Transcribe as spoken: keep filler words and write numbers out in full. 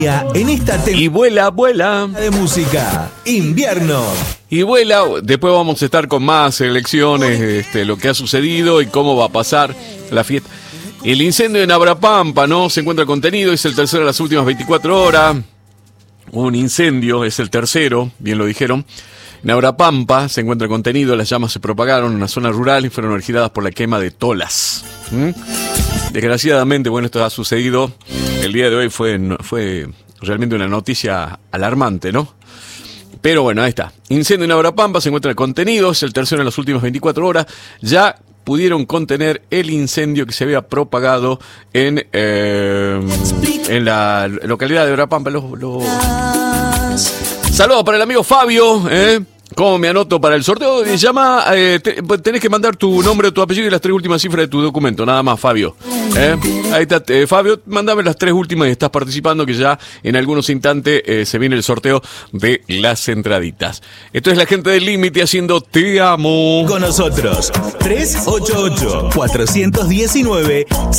En esta temporada Y vuela, vuela. de música, invierno. Y vuela, después vamos a estar con más elecciones, este, lo que ha sucedido y cómo va a pasar la fiesta. El incendio en Abrapampa, ¿no? Se encuentra contenido, es el tercero de las últimas veinticuatro horas. Un incendio, es el tercero, bien lo dijeron. En Abrapampa se encuentra contenido, las llamas se propagaron en una zona rural y fueron originadas por la quema de tolas. ¿Mm? Desgraciadamente, bueno, esto ha sucedido. El día de hoy fue, fue realmente una noticia alarmante, ¿no? Pero bueno, ahí está. Incendio en Abrapampa, se encuentra contenido, es el tercero en las últimas veinticuatro horas. Ya pudieron contener el incendio que se había propagado en, eh, en la localidad de Abrapampa. Los, los... Saludos para el amigo Fabio, ¿eh? ¿Cómo me anoto para el sorteo? Llama, eh, te, tenés que mandar tu nombre, tu apellido y las tres últimas cifras de tu documento, nada más, Fabio. ¿Eh? Ahí está, eh, Fabio, mandame las tres últimas y estás participando, que ya en algunos instantes eh, se viene el sorteo de las entraditas. Esto es la gente del Límite haciendo Te Amo. Con nosotros, tres ocho ocho, cuatro uno nueve,